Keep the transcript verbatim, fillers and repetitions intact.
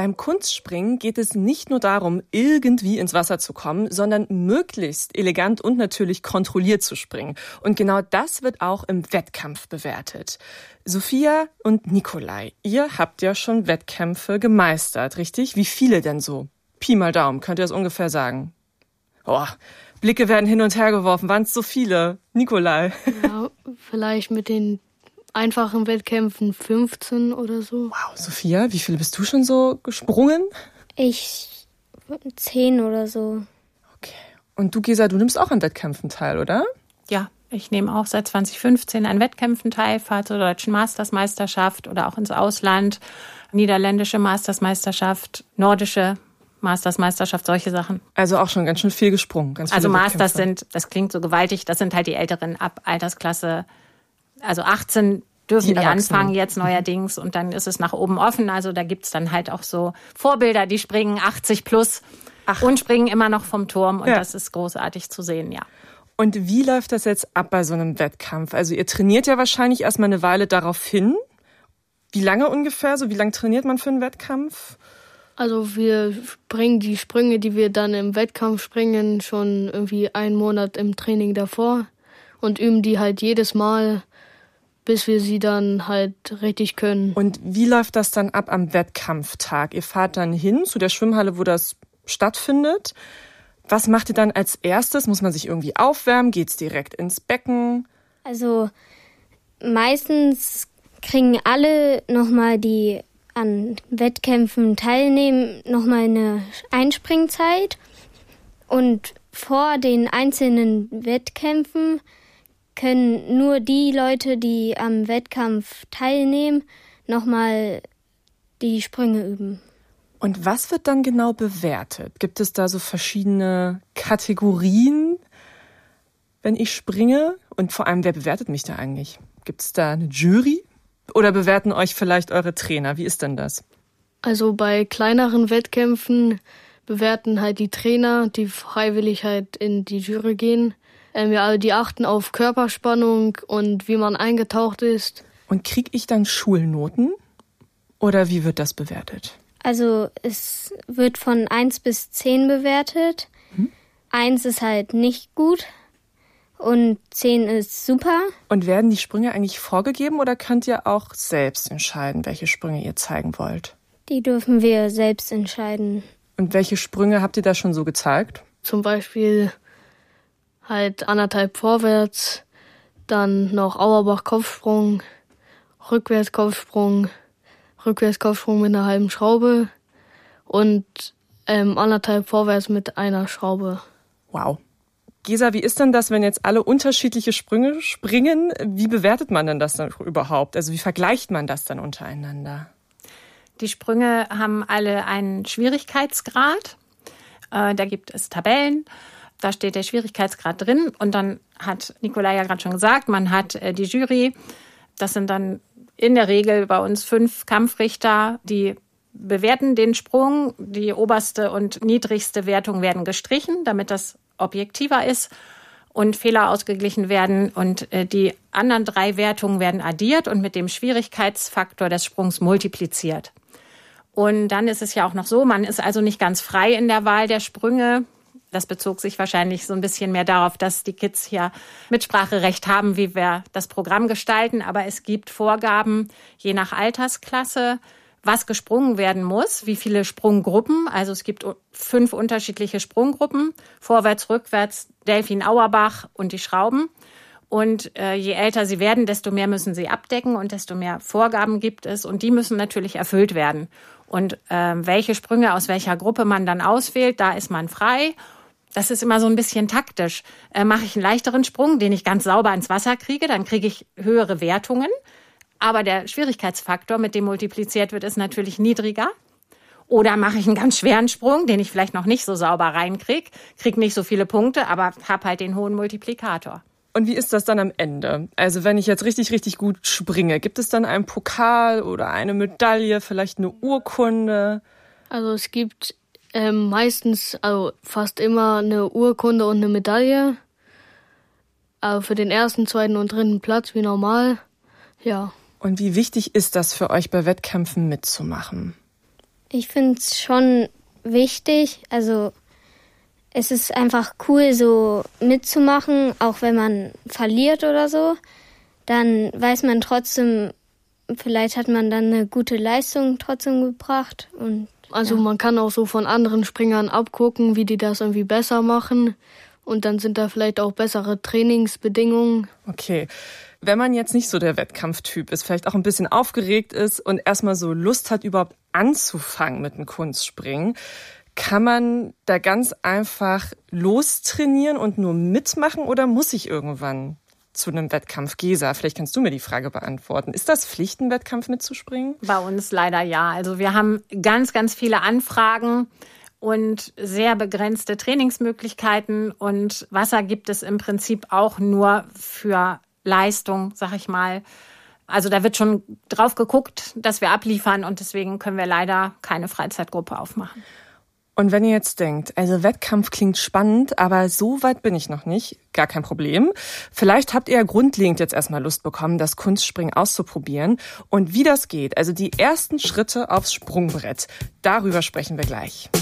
Beim Kunstspringen geht es nicht nur darum, irgendwie ins Wasser zu kommen, sondern möglichst elegant und natürlich kontrolliert zu springen. Und genau das wird auch im Wettkampf bewertet. Sophia und Nikolai, ihr habt ja schon Wettkämpfe gemeistert, richtig? Wie viele denn so? Pi mal Daumen, könnt ihr das ungefähr sagen? Oh, Blicke werden hin und her geworfen. Waren es so viele? Nikolai? Ja, vielleicht mit den einfachen Wettkämpfen fünfzehn oder so. Wow, Sophia, wie viele bist du schon so gesprungen? Ich zehn oder so. Okay. Und du, Gesa, du nimmst auch an Wettkämpfen teil, oder? Ja, ich nehme auch seit zwanzig fünfzehn an Wettkämpfen teil, fahre zur deutschen Mastersmeisterschaft oder auch ins Ausland, niederländische Mastersmeisterschaft, nordische Mastersmeisterschaft, solche Sachen. Also auch schon ganz schön viel gesprungen. Ganz also viele Masters Wettkämpfe. sind, das klingt so gewaltig, das sind halt die Älteren ab Altersklasse. Also achtzehn dürfen Die die, Erwachsenen. anfangen jetzt neuerdings und dann ist es nach oben offen. Also da gibt's dann halt auch so Vorbilder, die springen achtzig plus Ach. und springen immer noch vom Turm und Ja. das ist großartig zu sehen, ja. Und wie läuft das jetzt ab bei so einem Wettkampf? Also ihr trainiert ja wahrscheinlich erstmal eine Weile darauf hin. Wie lange ungefähr? So wie lange trainiert man für einen Wettkampf? Also wir springen die Sprünge, die wir dann im Wettkampf springen, schon irgendwie einen Monat im Training davor und üben die halt jedes Mal, bis wir sie dann halt richtig können. Und wie läuft das dann ab am Wettkampftag? Ihr fahrt dann hin zu der Schwimmhalle, wo das stattfindet. Was macht ihr dann als erstes? Muss man sich irgendwie aufwärmen? Geht's direkt ins Becken? Also meistens kriegen alle nochmal, die an Wettkämpfen teilnehmen, nochmal eine Einspringzeit. Und vor den einzelnen Wettkämpfen können nur die Leute, die am Wettkampf teilnehmen, nochmal die Sprünge üben. Und was wird dann genau bewertet? Gibt es da so verschiedene Kategorien, wenn ich springe? Und vor allem, wer bewertet mich da eigentlich? Gibt es da eine Jury? Oder bewerten euch vielleicht eure Trainer? Wie ist denn das? Also bei kleineren Wettkämpfen bewerten halt die Trainer, die freiwillig halt in die Jury gehen. Ähm, ja, die achten auf Körperspannung und wie man eingetaucht ist. Und kriege ich dann Schulnoten? Oder wie wird das bewertet? Also es wird von eins bis zehn bewertet. Hm? eins ist halt nicht gut und zehn ist super. Und werden die Sprünge eigentlich vorgegeben oder könnt ihr auch selbst entscheiden, welche Sprünge ihr zeigen wollt? Die dürfen wir selbst entscheiden. Und welche Sprünge habt ihr da schon so gezeigt? Zum Beispiel halt anderthalb vorwärts, dann noch Auerbach-Kopfsprung, Rückwärts-Kopfsprung, Rückwärts-Kopfsprung mit einer halben Schraube und ähm, anderthalb vorwärts mit einer Schraube. Wow. Gesa, wie ist denn das, wenn jetzt alle unterschiedliche Sprünge springen? Wie bewertet man denn das dann überhaupt? Also wie vergleicht man das dann untereinander? Die Sprünge haben alle einen Schwierigkeitsgrad. Äh, da gibt es Tabellen. Da steht der Schwierigkeitsgrad drin. Und dann hat Nikolai ja gerade schon gesagt, man hat äh, die Jury. Das sind dann in der Regel bei uns fünf Kampfrichter, die bewerten den Sprung. Die oberste und niedrigste Wertung werden gestrichen, damit das objektiver ist und Fehler ausgeglichen werden. Und äh, die anderen drei Wertungen werden addiert und mit dem Schwierigkeitsfaktor des Sprungs multipliziert. Und dann ist es ja auch noch so, man ist also nicht ganz frei in der Wahl der Sprünge. Das bezog sich wahrscheinlich so ein bisschen mehr darauf, dass die Kids hier Mitspracherecht haben, wie wir das Programm gestalten. Aber es gibt Vorgaben, je nach Altersklasse, was gesprungen werden muss, wie viele Sprunggruppen. Also es gibt fünf unterschiedliche Sprunggruppen, vorwärts, rückwärts, Delfin, Auerbach und die Schrauben. Und äh, je älter sie werden, desto mehr müssen sie abdecken und desto mehr Vorgaben gibt es. Und die müssen natürlich erfüllt werden. Und äh, welche Sprünge aus welcher Gruppe man dann auswählt, da ist man frei. Das ist immer so ein bisschen taktisch. Äh, mache ich einen leichteren Sprung, den ich ganz sauber ins Wasser kriege, dann kriege ich höhere Wertungen. Aber der Schwierigkeitsfaktor, mit dem multipliziert wird, ist natürlich niedriger. Oder mache ich einen ganz schweren Sprung, den ich vielleicht noch nicht so sauber reinkriege, kriege nicht so viele Punkte, aber habe halt den hohen Multiplikator. Und wie ist das dann am Ende? Also wenn ich jetzt richtig, richtig gut springe, gibt es dann einen Pokal oder eine Medaille, vielleicht eine Urkunde? Also es gibt ähm, meistens, also fast immer eine Urkunde und eine Medaille. Aber für den ersten, zweiten und dritten Platz wie normal, ja. Und wie wichtig ist das für euch, bei Wettkämpfen mitzumachen? Ich finde es schon wichtig. Also es ist einfach cool, so mitzumachen, auch wenn man verliert oder so. Dann weiß man trotzdem, vielleicht hat man dann eine gute Leistung trotzdem gebracht. Und also ja. man kann auch so von anderen Springern abgucken, wie die das irgendwie besser machen. Und dann sind da vielleicht auch bessere Trainingsbedingungen. Okay. Wenn man jetzt nicht so der Wettkampftyp ist, vielleicht auch ein bisschen aufgeregt ist und erstmal so Lust hat, überhaupt anzufangen mit dem Kunstspringen, kann man da ganz einfach lostrainieren und nur mitmachen oder muss ich irgendwann zu einem Wettkampf? Gesa, vielleicht kannst du mir die Frage beantworten. Ist das Pflicht, einen Wettkampf mitzuspringen? Bei uns leider ja. Also wir haben ganz, ganz viele Anfragen und sehr begrenzte Trainingsmöglichkeiten. Und Wasser gibt es im Prinzip auch nur für Leistung, sag ich mal. Also da wird schon drauf geguckt, dass wir abliefern und deswegen können wir leider keine Freizeitgruppe aufmachen. Und wenn ihr jetzt denkt, also Wettkampf klingt spannend, aber so weit bin ich noch nicht, gar kein Problem. Vielleicht habt ihr ja grundlegend jetzt erstmal Lust bekommen, das Kunstspringen auszuprobieren. Und wie das geht, also die ersten Schritte aufs Sprungbrett, darüber sprechen wir gleich.